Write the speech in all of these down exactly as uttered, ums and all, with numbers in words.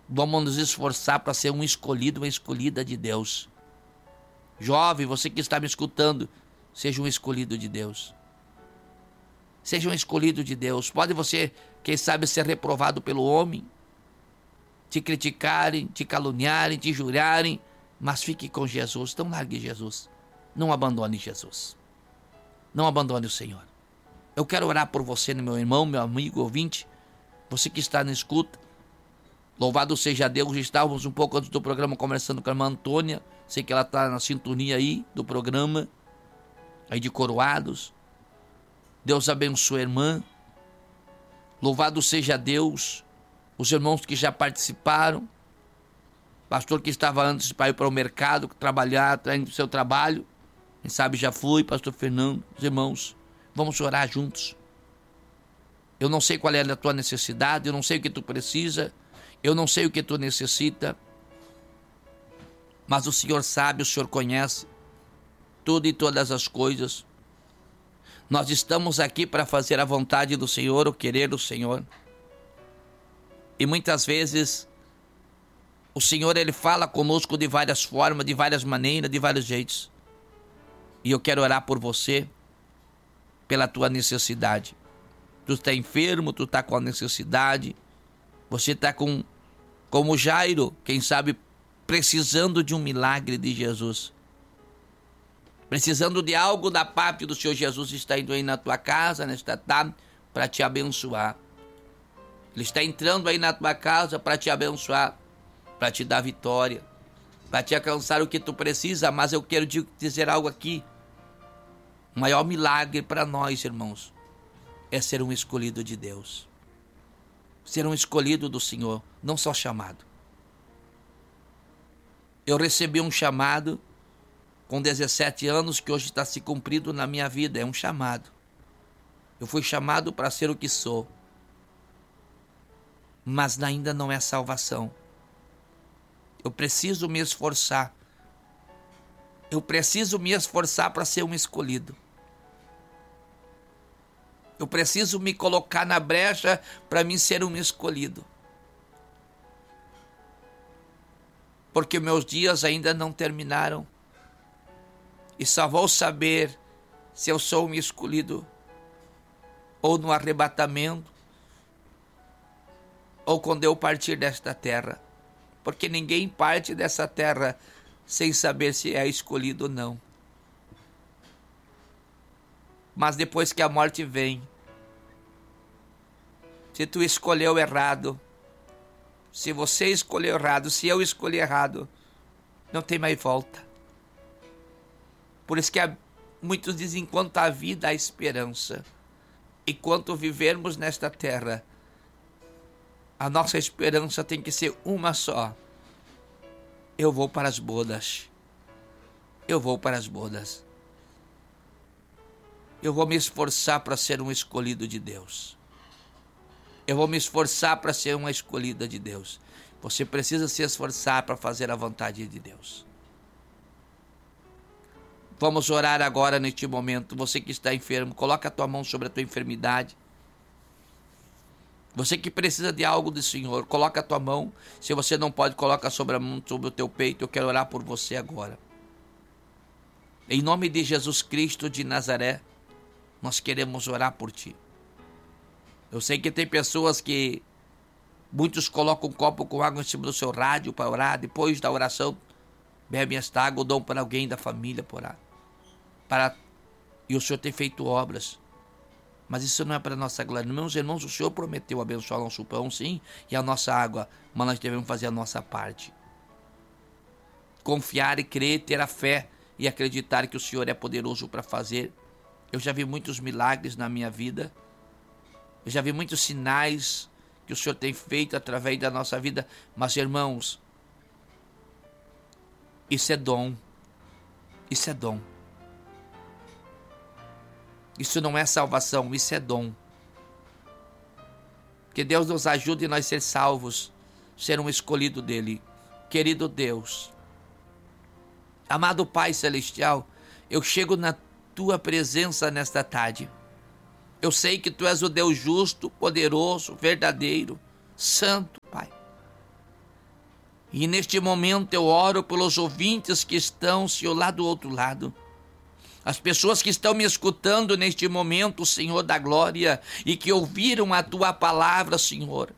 Vamos nos esforçar para ser um escolhido, uma escolhida de Deus. Jovem, você que está me escutando, seja um escolhido de Deus. Seja um escolhido de Deus. Pode você, quem sabe, ser reprovado pelo homem, te criticarem, te caluniarem, te jurarem, mas fique com Jesus. Não largue Jesus. Não abandone Jesus. Não abandone o Senhor. Eu quero orar por você, meu irmão, meu amigo, ouvinte, você que está na escuta. Louvado seja Deus. Estávamos um pouco antes do programa conversando com a irmã Antônia. Sei que ela está na sintonia aí do programa, aí de Coroados. Deus abençoe a irmã. Louvado seja Deus. Os irmãos que já participaram. Pastor que estava antes para ir para o mercado, trabalhar, tá indo para o seu trabalho. Quem sabe já foi, pastor Fernando. Os irmãos, vamos orar juntos. Eu não sei qual é a tua necessidade, eu não sei o que tu precisa, eu não sei o que tu necessita, mas o Senhor sabe, o Senhor conhece tudo e todas as coisas. Nós estamos aqui para fazer a vontade do Senhor, o querer do Senhor. E muitas vezes o Senhor, Ele fala conosco de várias formas, de várias maneiras, de vários jeitos. E eu quero orar por você, pela tua necessidade. Tu está enfermo, tu está com a necessidade, você está com, como Jairo, quem sabe, precisando de um milagre de Jesus. Precisando de algo da parte do Senhor Jesus, está indo aí na tua casa, nesta tarde, para te abençoar. Ele está entrando aí na tua casa para te abençoar, para te dar vitória, para te alcançar o que tu precisa. Mas eu quero dizer algo aqui. O maior milagre para nós, irmãos, é ser um escolhido de Deus. Ser um escolhido do Senhor, não só chamado. Eu recebi um chamado com dezessete anos que hoje está se cumprindo na minha vida. É um chamado. Eu fui chamado para ser o que sou. Mas ainda não é salvação. Eu preciso me esforçar. Eu preciso me esforçar para ser um escolhido. Eu preciso me colocar na brecha para mim ser um escolhido. Porque meus dias ainda não terminaram. E só vou saber se eu sou um escolhido ou no arrebatamento ou quando eu partir desta terra. Porque ninguém parte dessa terra sem saber se é escolhido ou não. Mas depois que a morte vem, se tu escolheu errado, se você escolheu errado, se eu escolhi errado, não tem mais volta. Por isso que muitos dizem, enquanto há vida, há esperança. Enquanto vivermos nesta terra, a nossa esperança tem que ser uma só. Eu vou para as bodas. Eu vou para as bodas. Eu vou me esforçar para ser um escolhido de Deus. Eu vou me esforçar para ser uma escolhida de Deus. Você precisa se esforçar para fazer a vontade de Deus. Vamos orar agora neste momento. Você que está enfermo, coloca a tua mão sobre a tua enfermidade. Você que precisa de algo do Senhor, coloca a tua mão. Se você não pode, coloca sobre a mão, sobre o teu peito. Eu quero orar por você agora. Em nome de Jesus Cristo de Nazaré, nós queremos orar por ti. Eu sei que tem pessoas que muitos colocam um copo com água em cima do seu rádio para orar. Depois da oração, bebem esta água ou dão para alguém da família para orar. Para... E o Senhor tem feito obras. Mas isso não é para a nossa glória. Meus irmãos, o Senhor prometeu abençoar o nosso pão, sim, e a nossa água. Mas nós devemos fazer a nossa parte. Confiar e crer, ter a fé e acreditar que o Senhor é poderoso para fazer. Eu já vi muitos milagres na minha vida. Eu já vi muitos sinais que o Senhor tem feito através da nossa vida. Mas, irmãos, isso é dom. Isso é dom. Isso não é salvação, isso é dom. Que Deus nos ajude e nós ser salvos, ser um escolhido dele. Querido Deus, amado Pai Celestial, eu chego na tua presença nesta tarde. Eu sei que tu és o Deus justo, poderoso, verdadeiro, santo, Pai. E neste momento eu oro pelos ouvintes que estão, Senhor, lá do outro lado. As pessoas que estão me escutando neste momento, Senhor da glória, e que ouviram a Tua palavra, Senhor.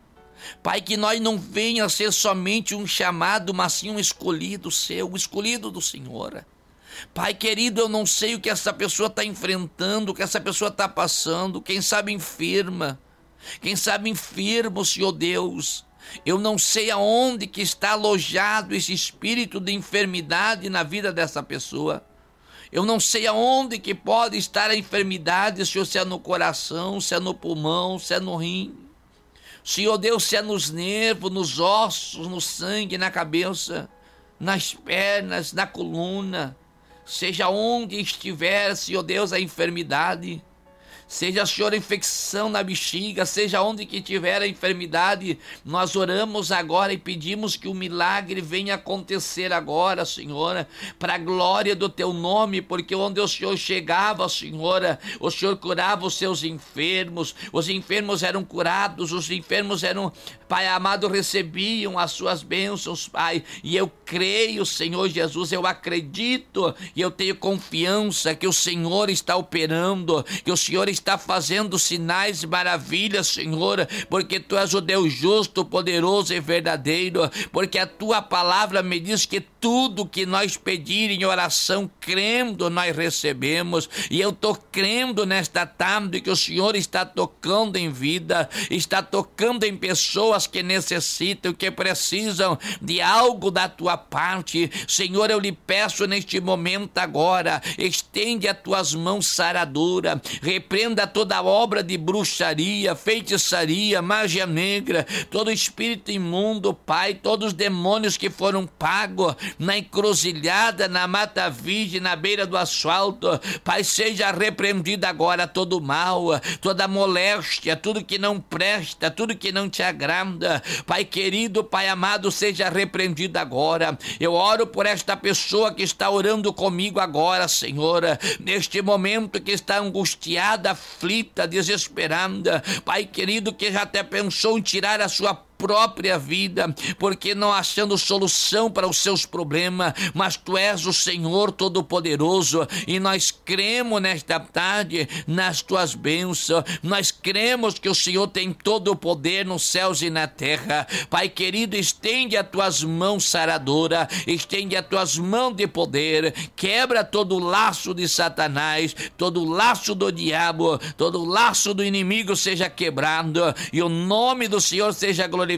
Pai, que nós não venha a ser somente um chamado, mas sim um escolhido seu, um escolhido do Senhor. Pai querido, eu não sei o que essa pessoa está enfrentando, o que essa pessoa está passando, quem sabe enferma, quem sabe enfermo, Senhor Deus. Eu não sei aonde que está alojado esse espírito de enfermidade na vida dessa pessoa. Eu não sei aonde que pode estar a enfermidade, Senhor, se é no coração, se é no pulmão, se é no rim. Senhor Deus, se é nos nervos, nos ossos, no sangue, na cabeça, nas pernas, na coluna. Seja onde estiver, Senhor Deus, a enfermidade. Seja, Senhor, a infecção na bexiga, seja onde que tiver a enfermidade, nós oramos agora e pedimos que o milagre venha acontecer agora, Senhor, para a glória do Teu nome, porque onde o Senhor chegava, Senhor, o Senhor curava os seus enfermos, os enfermos eram curados, os enfermos eram, Pai amado, recebiam as suas bênçãos, Pai, e eu creio, Senhor Jesus, eu acredito e eu tenho confiança que o Senhor está operando, que o Senhor está está fazendo sinais e maravilhas, Senhor, porque Tu és o Deus justo, poderoso e verdadeiro, porque a Tua palavra me diz que tudo que nós pedir em oração, crendo, nós recebemos, e eu estou crendo nesta tarde que o Senhor está tocando em vida, está tocando em pessoas que necessitam, que precisam de algo da Tua parte. Senhor, eu lhe peço neste momento agora, estende as Tuas mãos saradoras, repreenda toda obra de bruxaria, feitiçaria, magia negra, todo espírito imundo, Pai, todos os demônios que foram pagos na encruzilhada, na mata virgem, na beira do asfalto, Pai, seja repreendido agora todo mal, toda moléstia, tudo que não presta, tudo que não te agrada, Pai querido, Pai amado, seja repreendido agora. Eu oro por esta pessoa que está orando comigo agora, Senhor, neste momento que está angustiada, aflita, desesperada, Pai querido, que já até pensou em tirar a sua própria vida, porque não achando solução para os seus problemas, mas Tu és o Senhor Todo-Poderoso, e nós cremos nesta tarde nas Tuas bênçãos, nós cremos que o Senhor tem todo o poder nos céus e na terra. Pai querido, estende as Tuas mãos saradoras, estende as Tuas mãos de poder, quebra todo o laço de Satanás, todo o laço do diabo, todo o laço do inimigo seja quebrado, e o nome do Senhor seja glorificado.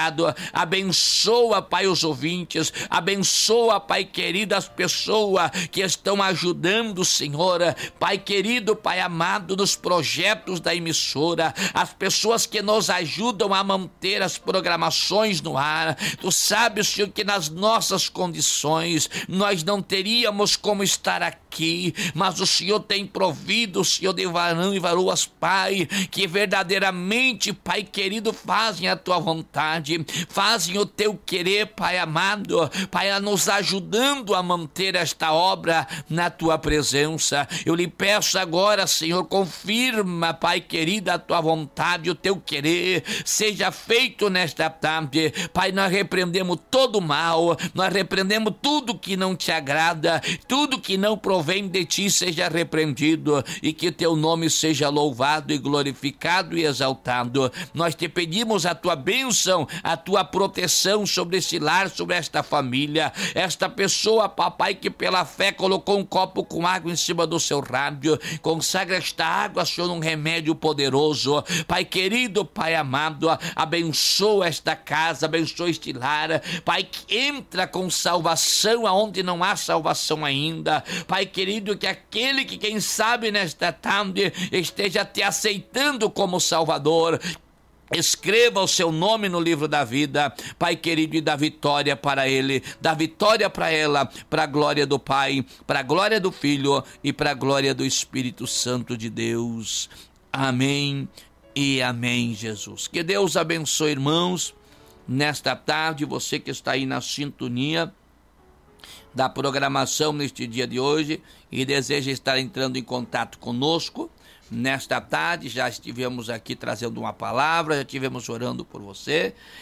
Abençoa, Pai, os ouvintes, abençoa, Pai querido, as pessoas que estão ajudando, Senhor, Pai querido, Pai amado, nos projetos da emissora, as pessoas que nos ajudam a manter as programações no ar. Tu sabes, Senhor, que nas nossas condições nós não teríamos como estar aqui, mas o Senhor tem provido, Senhor, de varão e varoas, Pai, que verdadeiramente, Pai querido, fazem a Tua vontade, fazem o Teu querer, Pai amado, Pai, nos ajudando a manter esta obra na Tua presença. Eu lhe peço agora, Senhor, confirma, Pai querido, a Tua vontade, o Teu querer, seja feito nesta tarde. Pai, nós repreendemos todo o mal, nós repreendemos tudo que não Te agrada, tudo que não provém de Ti seja repreendido, e que Teu nome seja louvado e glorificado e exaltado. Nós Te pedimos a Tua bênção, a Tua proteção sobre esse lar, sobre esta família, esta pessoa, papai, que pela fé colocou um copo com água em cima do seu rádio. Consagra esta água, Senhor, um remédio poderoso. Pai querido, Pai amado, abençoa esta casa, abençoa este lar, Pai, que entra com salvação aonde não há salvação ainda. Pai querido, que aquele que, quem sabe, nesta tarde esteja Te aceitando como Salvador, escreva o seu nome no livro da vida, Pai querido, e dá vitória para ele, dá vitória para ela, para a glória do Pai, para a glória do Filho e para a glória do Espírito Santo de Deus. Amém e amém, Jesus. Que Deus abençoe, irmãos, nesta tarde, você que está aí na sintonia da programação neste dia de hoje e deseja estar entrando em contato conosco. Nesta tarde já estivemos aqui trazendo uma palavra, já estivemos orando por você,